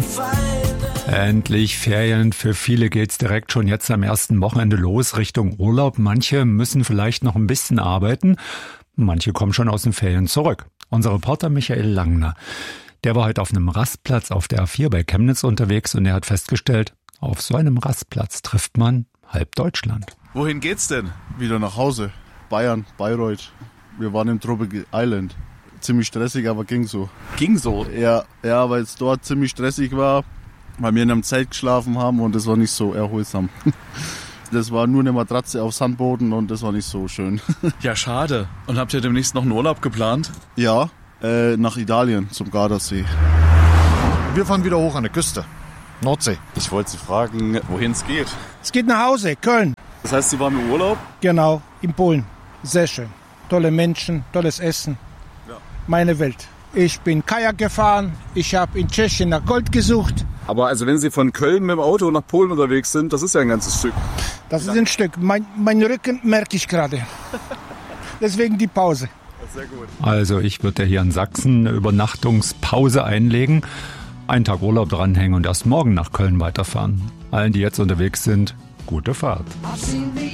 Endlich Ferien. Für viele geht's direkt schon jetzt am ersten Wochenende los Richtung Urlaub. Manche müssen vielleicht noch ein bisschen arbeiten. Manche kommen schon aus den Ferien zurück. Unser Reporter Michael Langner, der war heute auf einem Rastplatz auf der A4 bei Chemnitz unterwegs und er hat festgestellt, auf so einem Rastplatz trifft man halb Deutschland. Wohin geht's denn? Wieder nach Hause. Bayern, Bayreuth. Wir waren im Tropical Island. Ziemlich stressig, aber ging so. Ging so? Ja, weil es dort ziemlich stressig war, weil wir in einem Zelt geschlafen haben und das war nicht so erholsam. Das war nur eine Matratze auf Sandboden und das war nicht so schön. Ja, schade. Und habt ihr demnächst noch einen Urlaub geplant? Ja, nach Italien zum Gardasee. Wir fahren wieder hoch an der Küste. Nordsee. Ich wollte Sie fragen, wohin es geht. Es geht nach Hause, Köln. Das heißt, Sie waren im Urlaub? Genau, in Polen. Sehr schön. Tolle Menschen, tolles Essen. Ja. Meine Welt. Ich bin Kajak gefahren, ich habe in Tschechien nach Gold gesucht. Aber also wenn Sie von Köln mit dem Auto nach Polen unterwegs sind, das ist ja ein ganzes Stück. Das ist ein Stück. Mein Rücken merke ich gerade. Deswegen die Pause. Sehr gut. Also ich würde hier in Sachsen eine Übernachtungspause einlegen, einen Tag Urlaub dranhängen und erst morgen nach Köln weiterfahren. Allen, die jetzt unterwegs sind, gute Fahrt.